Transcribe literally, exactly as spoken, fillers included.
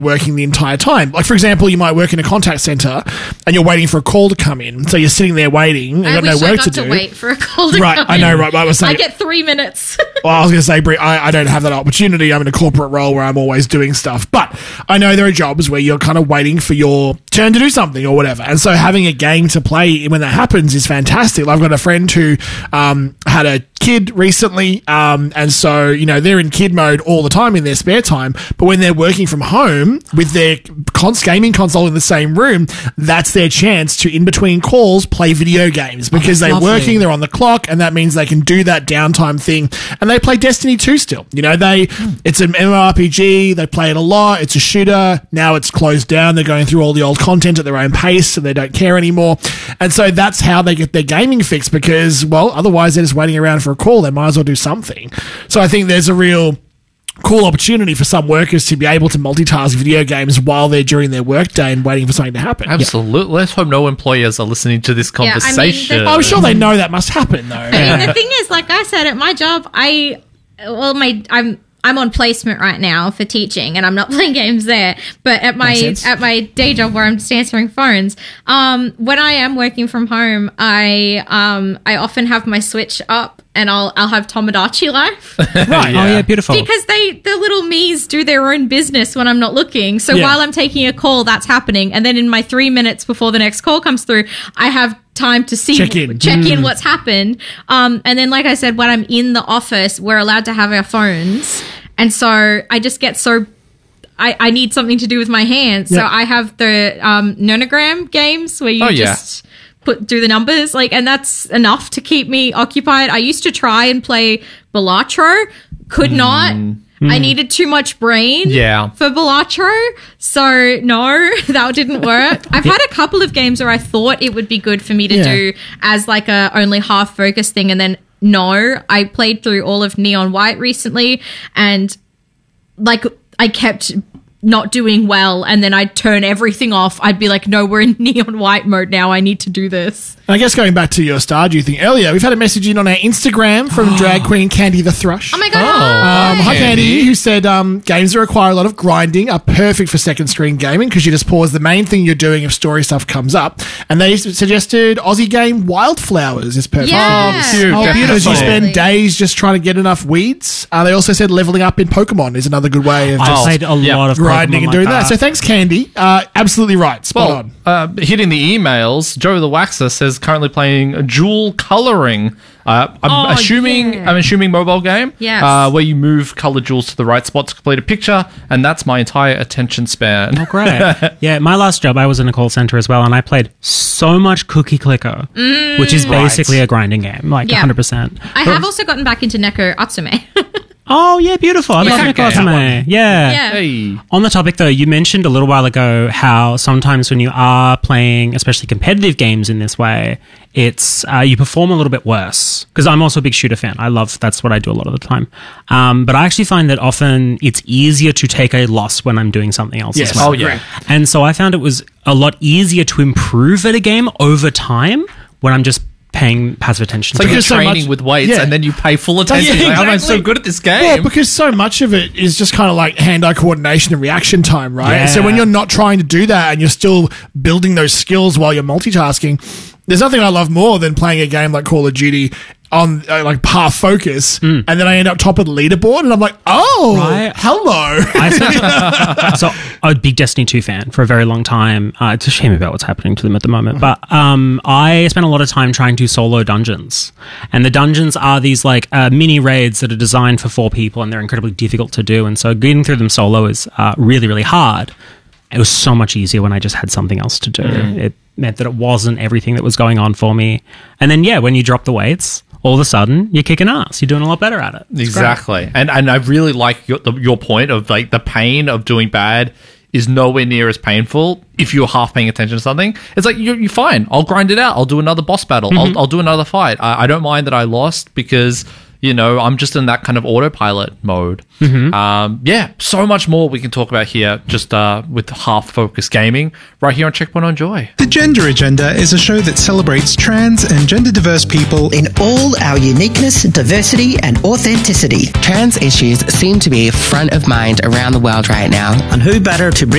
working the entire time. Like, for example, you might work in a contact center and you're waiting for a call to come in. So you're sitting there waiting and I you've got wish no I work got to to do. wait for a call to Right, come I know, in. right. I was saying, I get three minutes. well, I was going to say, Brie, I, I don't have that opportunity. I'm in a corporate role where I'm always doing stuff. But I know there are jobs where you're kind of waiting for your turn to do something or whatever. And so having a game to play when that happens is fantastic. I've got a friend who um, had a kid recently, um, and so, you know, they're in kid mode all the time in their spare time, but when they're working from home with their cons- gaming console in the same room, that's their chance to, in between calls, play video games because Oh, they're lovely. working, they're on the clock, and that means they can do that downtime thing, and they play Destiny two still. You know, they it's an MMORPG, they play it a lot, it's a shooter, now it's closed down, they're going through all the old content at their own pace, so they don't care anymore, and so that's how they get their gaming fix because, well, otherwise they're just waiting around for a call. They might as well do something. So I think there's a real cool opportunity for some workers to be able to multitask video games while they're during their workday and waiting for something to happen. Absolutely. Let's hope no employers are listening to this Yeah, I mean, conversation. the- I'm sure they know that must happen, though. I mean, the thing is, like I said, at my job, I well, my I'm I'm on placement right now for teaching, and I'm not playing games there. But at my Makes sense. at my day job where I'm just answering phones, um, when I am working from home, I um I often have my Switch up, and I'll I'll have Tomodachi Life Right. Oh, yeah, beautiful. because they the little me's do their own business when I'm not looking. So Yeah. while I'm taking a call, that's happening, and then in my three minutes before the next call comes through, I have time to see Check in. check in what's happened. Um, and then, like I said, when I'm in the office, we're allowed to have our phones, and so I just get so. I, I need something to do with my hands, so Yeah. I have the um, nonogram games where you Oh, yeah. just put through the numbers, like, and that's enough to keep me occupied. I used to try and play Balatro, could not. I needed too much brain Yeah. for Balatro, so no, that didn't work. I've had a couple of games where I thought it would be good for me to Yeah. do as like a only half focus thing, and then no, I played through all of Neon White recently, and like I kept not doing well, and then I'd turn everything off. I'd be like, no, we're in Neon White mode now. I need to do this. I guess going back to your Stardew thing earlier, we've had a message in on our Instagram from drag queen Candy the Thrush. Oh my God. Oh. hi. Um, hi, Candy. Candy, who said um, games that require a lot of grinding are perfect for second screen gaming because you just pause the main thing you're doing if story stuff comes up. And they s- suggested Aussie game Wildflowers is perfect. Yeah. Oh, cute. Oh, Yeah. because you Definitely. spend days just trying to get enough weeds. Uh, they also said leveling up in Pokemon is another good way of I just played a yeah, lot of grinding Pokemon and like doing that. that. So thanks, Candy. Uh, absolutely right. Spot Well, on. uh, hitting the emails, Joe the Waxer says currently playing Jewel Coloring. Uh, I'm Oh, assuming yeah. I'm assuming mobile game. Yes. Uh, where you move color jewels to the right spot to complete a picture, and that's my entire attention span. Oh, great. Yeah, my last job, I was in a call center as well, and I played so much Cookie Clicker, which is basically a grinding game, like Yeah. one hundred percent. I have also gotten back into Neko Atsume. Oh, yeah, beautiful. I love Yeah. Neko Atsume. Yeah. Yeah. Hey. On the topic, though, you mentioned a little while ago how sometimes when you are playing, especially competitive games in this way, it's uh, you perform a little bit worse. Because I'm also a big shooter fan. I love that's what I do a lot of the time. Um, but I actually find that often it's easier to take a loss when I'm doing something else Yes. as well. Oh, yeah. And so I found it was a lot easier to improve at a game over time when I'm just paying passive attention It's to like it. you're Because so training much- with weights, yeah. and then you pay full attention. Yeah, Like, oh, I'm exactly. so good at this game. Well, because so much of it is just kind of like hand-eye coordination and reaction time, right? Yeah. So when you're not trying to do that and you're still building those skills while you're multitasking, there's nothing I love more than playing a game like Call of Duty on uh, like half focus, and then I end up top of the leaderboard, and I'm like, oh, Right. hello. I spent, so I'm a big Destiny two fan for a very long time. Uh, it's a shame about what's happening to them at the moment. But um, I spent a lot of time trying to solo dungeons. And the dungeons are these like uh, mini raids that are designed for four people, and they're incredibly difficult to do. And so getting through them solo is uh, really, really hard. It was so much easier when I just had something else to do. It meant that it wasn't everything that was going on for me. And then, yeah, when you drop the weights, all of a sudden, you're kicking ass. You're doing a lot better at it. It's Exactly, and and I really like your the, your point of like the pain of doing bad is nowhere near as painful if you're half paying attention to something. It's like you're, you're fine. I'll grind it out. I'll do another boss battle. I'll, I'll do another fight. I, I don't mind that I lost because You know, I'm just in that kind of autopilot mode. Mm-hmm. Um, yeah, so much more we can talk about here just uh, with half-focused gaming right here on Checkpoint on Joy. The Gender Agenda is a show that celebrates trans and gender-diverse people in all our uniqueness, diversity, and authenticity. Trans issues seem to be front of mind around the world right now. And who better to bring